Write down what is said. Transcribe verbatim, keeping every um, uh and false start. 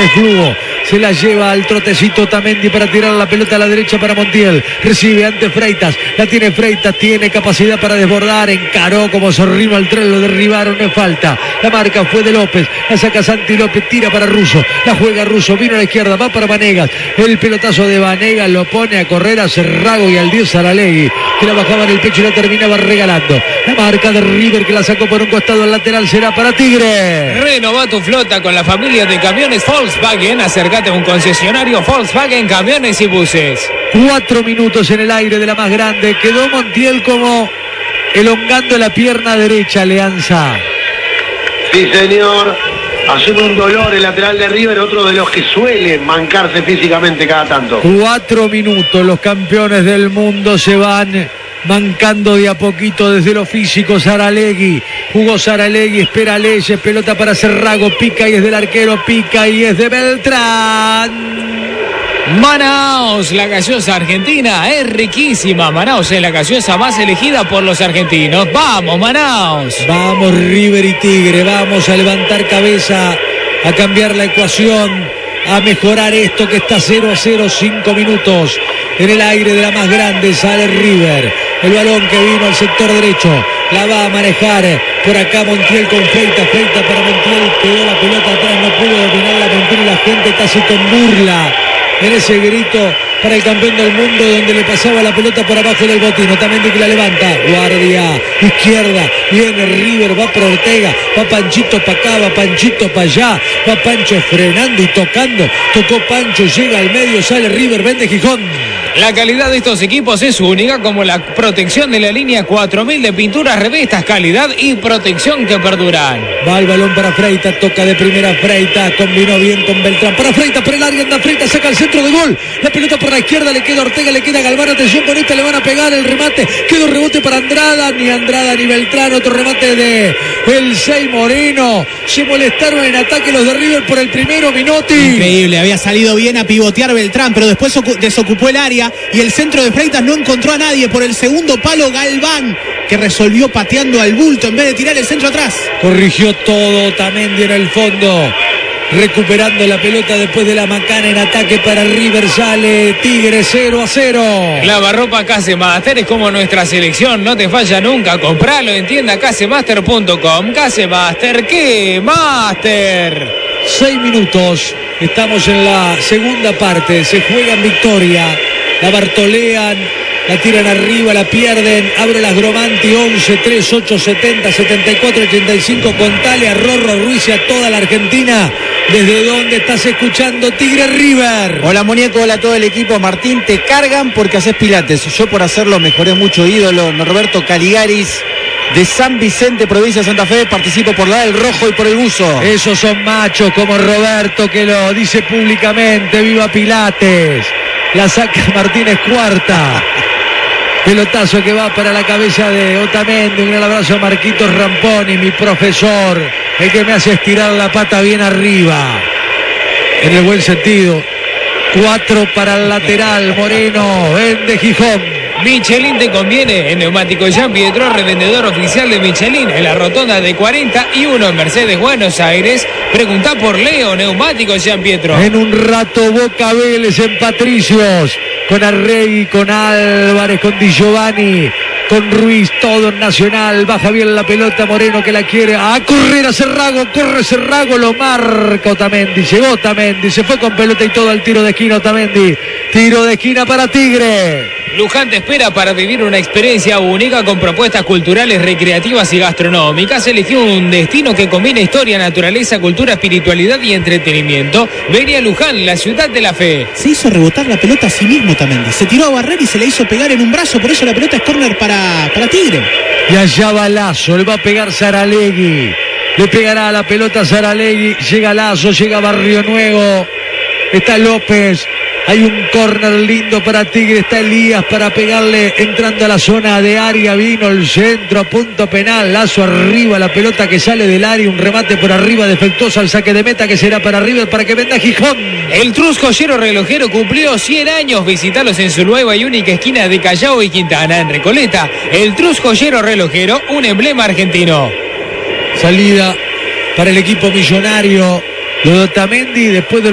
de flujo. Se la lleva al trotecito Otamendi para tirar la pelota a la derecha para Montiel. Recibe ante Freitas. La tiene Freitas. Tiene capacidad para desbordar. Encaró como Zorrino al tren. Lo derribaron. No es falta. La marca fue de López. La saca Santi López. Tira para Russo. La juega Russo. Vino a la izquierda. Va para Vanegas. El pelotazo de Vanegas lo pone a correr a Cerrago y al diez Saralegui, que la bajaba en el pecho y la terminaba regalando. La marca de River, que la sacó por un costado al lateral, será para Tigre. Renova tu flota con la familia de camiones Volkswagen. Acércate a un concesionario Volkswagen Camiones y Buses. Cuatro minutos en el aire de la más grande. Quedó Montiel como elongando la pierna derecha, Alianza. Sí, señor. Asume un dolor el lateral de River, otro de los que suele mancarse físicamente cada tanto. Cuatro minutos, los campeones del mundo se van mancando de a poquito desde lo físico. Saralegui, jugó Saralegui, espera Leyes, pelota para Cerrago, pica y es del arquero, pica y es de Beltrán. Manaos, la gaseosa argentina es riquísima. Manaos es la gaseosa más elegida por los argentinos. ¡Vamos, Manaos! Vamos, River y Tigre, vamos a levantar cabeza, a cambiar la ecuación, a mejorar esto que está cero a cero, cinco minutos. En el aire de la más grande sale River. El balón que vino al sector derecho, la va a manejar por acá Montiel con Freitas. Freitas para Montiel, quedó la pelota atrás, no pudo dominarla Montiel y la gente casi con burla en ese grito para el campeón del mundo, donde le pasaba la pelota por abajo del botín. Otamendi que la levanta, guardia izquierda, viene River, va por Ortega, va Panchito para acá, va Panchito para allá, va Pancho frenando y tocando, tocó Pancho, llega al medio, sale River, vende Gijón. La calidad de estos equipos es única, como la protección de la línea cuatro mil de pinturas revistas, calidad y protección que perduran. Va el balón para Freitas, toca de primera Freitas, combinó bien con Beltrán, para Freitas, por el área anda Freitas, saca el centro de gol, la pelota por la izquierda, le queda Ortega, le queda Galván, atención con esta, le van a pegar el remate, quedó rebote para Andrada, ni Andrada ni Beltrán, otro remate de el seis Moreno, se molestaron en ataque los de River por el primero, Minotti. Increíble, había salido bien a pivotear Beltrán, pero después desocupó el área y el centro de Freitas no encontró a nadie. Por el segundo palo Galván, que resolvió pateando al bulto en vez de tirar el centro atrás. Corrigió todo Otamendi en el fondo, recuperando la pelota después de la macana en ataque para River. Sale Tigre cero a cero. Lavarropa Casemaster es como nuestra selección, no te falla nunca. Compralo en tienda casemaster punto com. Casemaster, ¿qué? Master. Seis minutos, estamos en la segunda parte, se juegan victoria, la bartolean, la tiran arriba, la pierden, abre las Gromanti, once, tres, ocho, setenta, setenta y cuatro, ochenta y cinco, contale a Rorro Ruiz y a toda la Argentina, desde donde estás escuchando Tigre River. Hola muñeco, hola a todo el equipo. Martín, te cargan porque haces pilates, yo por hacerlo mejoré mucho. Ídolo Norberto Caligaris de San Vicente, provincia de Santa Fe, participo por la del rojo y por el buzo. Esos son machos como Roberto, que lo dice públicamente. Viva Pilates. La saca Martínez Cuarta. Pelotazo que va para la cabeza de Otamendi. Un gran abrazo a Marquitos Ramponi, mi profesor, el que me hace estirar la pata bien arriba, en el buen sentido. Cuatro para el lateral, Moreno, vende Gijón. Michelin te conviene. En Neumático Jean Pietro, revendedor oficial de Michelin en la rotonda de cuarenta y uno en Mercedes, Buenos Aires. Preguntá por Leo, Neumático Jean Pietro. En un rato Boca Vélez en Patricios, con Arregui, con Álvarez, con Di Giovanni, con Ruiz, todo en Nacional. Baja bien la pelota Moreno, que la quiere a correr a Cerrago, corre Cerrago, lo marca Otamendi, llegó Otamendi, se fue con pelota y todo al tiro de esquina Otamendi, tiro de esquina para Tigre. Luján te espera para vivir una experiencia única con propuestas culturales, recreativas y gastronómicas. Elegí un destino que combina historia, naturaleza, cultura, espiritualidad y entretenimiento. Vení a Luján, la ciudad de la fe. Se hizo rebotar la pelota a sí mismo Otamendi, se tiró a barrer y se le hizo pegar en un brazo, por eso la pelota es córner para, para Tigre. Y allá va Lazo, le va a pegar Saralegui, le pegará a la pelota Saralegui, llega Lazo, llega Barrio Nuevo, está López. Hay un córner lindo para Tigre, está Elías para pegarle entrando a la zona de área, vino el centro, punto penal, Lazo arriba, la pelota que sale del área, un remate por arriba defectuoso al saque de meta que será para River para que venda Gijón. El Trus Joyero Relojero cumplió cien años, visitalos en su nueva y única esquina de Callao y Quintana, en Recoleta. El Trus Joyero Relojero, un emblema argentino. Salida para el equipo millonario, lo de Otamendi después del